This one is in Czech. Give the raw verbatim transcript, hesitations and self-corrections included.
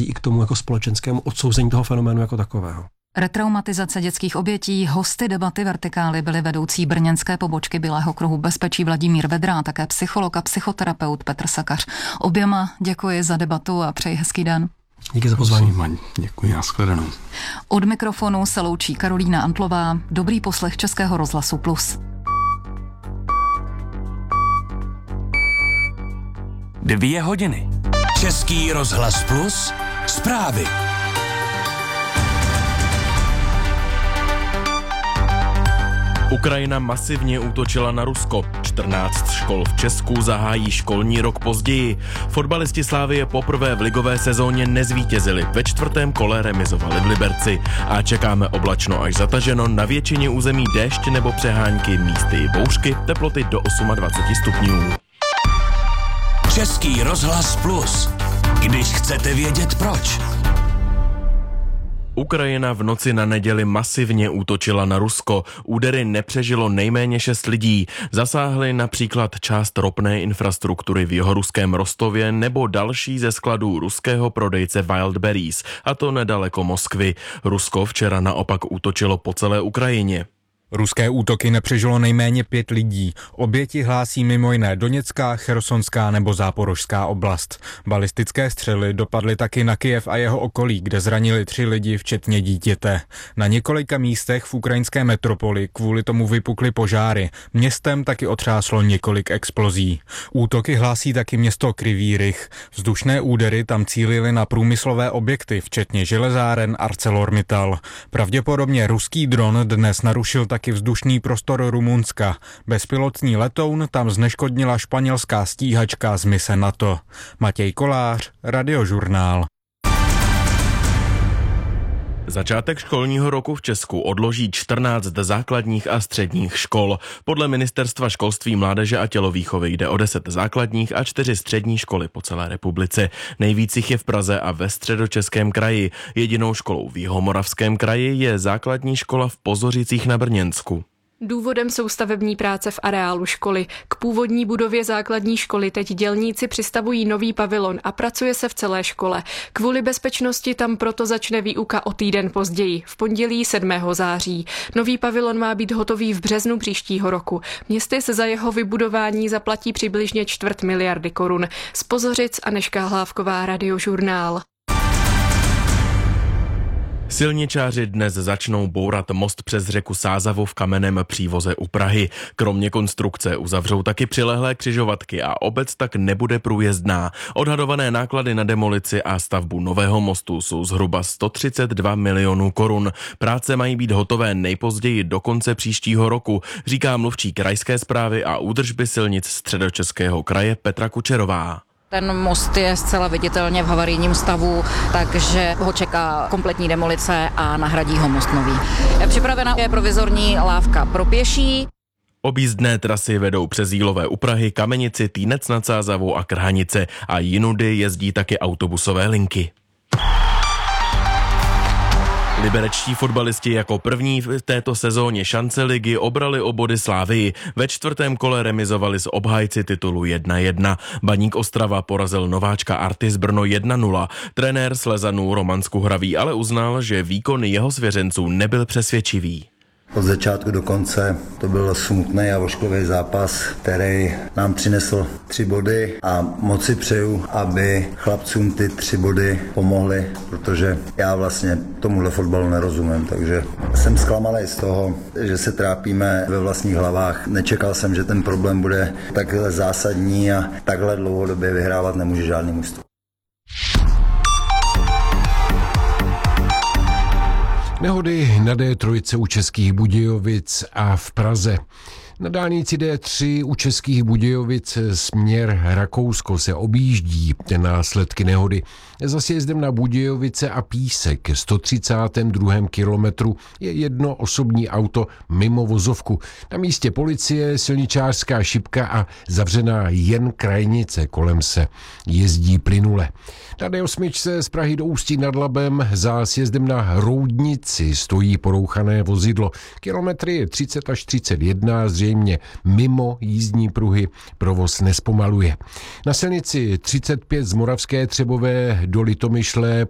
dochází i k tomu jako společenskému odsouzení toho fenoménu jako takového. Retraumatizace dětských obětí, hosty debaty Vertikály byli vedoucí brněnské pobočky Bílého kruhu bezpečí Vladimír Vedra a také psycholog a psychoterapeut Petr Sakař. Oběma děkuji za debatu a přeji hezký den. Díky za pozvání. Děkuji, nashledanou. Od mikrofonu se loučí Karolína Antlová. Dobrý poslech Českého rozhlasu Plus. Dvě hodiny. Český rozhlas Plus. Zprávy. Ukrajina masivně útočila na Rusko. čtrnáct škol v Česku zahájí školní rok později. Fotbalisti Slavie poprvé v ligové sezóně nezvítězili. Ve čtvrtém kole remizovali v Liberci. A čekáme oblačno až zataženo, na většině území déšť nebo přehánky, místy i bouřky, teploty do dvacet osm stupňů. Český rozhlas Plus. Když chcete vědět proč. Ukrajina v noci na neděli masivně útočila na Rusko. Údery nepřežilo nejméně šest lidí. Zasáhly například část ropné infrastruktury v jihoruském Rostově nebo další ze skladů ruského prodejce Wildberries, a to nedaleko Moskvy. Rusko včera naopak útočilo po celé Ukrajině. Ruské útoky nepřežilo nejméně pět lidí. Oběti hlásí mimo jiné Doněcká, Chersonská nebo Záporožská oblast. Balistické střely dopadly taky na Kyjev a jeho okolí, kde zranili tři lidi, včetně dítěte. Na několika místech v ukrajinské metropoli kvůli tomu vypukly požáry. Městem taky otřáslo několik explozí. Útoky hlásí taky město Kryvý Rih. Vzdušné údery tam cílily na průmyslové objekty, včetně železáren ArcelorMittal. Pravděpodobně ruský dron dnes narušil tak taky vzdušný prostor Rumunska. Bezpilotní letoun tam zneškodnila španělská stíhačka z mise NATO. Matěj Kolář, Radiožurnál. Začátek školního roku v Česku odloží čtrnáct základních a středních škol. Podle Ministerstva školství, mládeže a tělovýchovy jde o deset základních a čtyři střední školy po celé republice. Nejvíc jich je v Praze a ve Středočeském kraji. Jedinou školou v Jihomoravském kraji je základní škola v Pozořicích na Brněnsku. Důvodem jsou stavební práce v areálu školy. K původní budově základní školy teď dělníci přistavují nový pavilon a pracuje se v celé škole. Kvůli bezpečnosti tam proto začne výuka o týden později, v pondělí sedmého září. Nový pavilon má být hotový v březnu příštího roku. Městy se za jeho vybudování zaplatí přibližně čtvrt miliardy korun. Z Pozořic Anežka Hlávková, Radiožurnál. Silničáři dnes začnou bourat most přes řeku Sázavu v Kamenném Přívoze u Prahy. Kromě konstrukce uzavřou taky přilehlé křižovatky a obec tak nebude průjezdná. Odhadované náklady na demolici a stavbu nového mostu jsou zhruba sto třicet dva milionů korun. Práce mají být hotové nejpozději do konce příštího roku, říká mluvčí krajské správy a údržby silnic Středočeského kraje Petra Kučerová. Ten most je zcela viditelně v havarijním stavu, takže ho čeká kompletní demolice a nahradí ho most nový. Připravena je provizorní lávka pro pěší. Objízdné trasy vedou přes Jílové u Prahy, Kamenici, Týnec nad Sázavou a Krhanice a jinudy jezdí taky autobusové linky. Liberečtí fotbalisti jako první v této sezóně šance ligy obrali o body Slavii. Ve čtvrtém kole remizovali s obhájci titulu jedna jedna. Baník Ostrava porazil nováčka Artis Brno jedna nula. Trenér Slezanů Roman Skuhravý ale uznal, že výkon jeho svěřenců nebyl přesvědčivý. Od začátku do konce to byl smutný a ošklivý zápas, který nám přinesl tři body a moc si přeju, aby chlapcům ty tři body pomohly, protože já vlastně tomuhle fotbalu nerozumím, takže jsem zklamalý z toho, že se trápíme ve vlastních hlavách. Nečekal jsem, že ten problém bude takhle zásadní a takhle dlouhodobě vyhrávat nemůže žádný mužstvo. Nehody na D tři u Českých Budějovic a v Praze. Na dálnici D tři u Českých Budějovic směr Rakousko se objíždí následky nehody. Za sjezdem na Budějovice a Písek sto třicátém druhém kilometru je jedno osobní auto mimo vozovku. Na místě policie, silničářská šipka a zavřená jen krajnice, kolem se jezdí plynule. Na D osm z Prahy do Ústí nad Labem za sjezdem na Roudnici stojí porouchané vozidlo. Kilometry je třicet až třicet jedna, zřejmě mimo jízdní pruhy, provoz nespomaluje. Na silnici třicet pět z Moravské Třebové do Litomyšle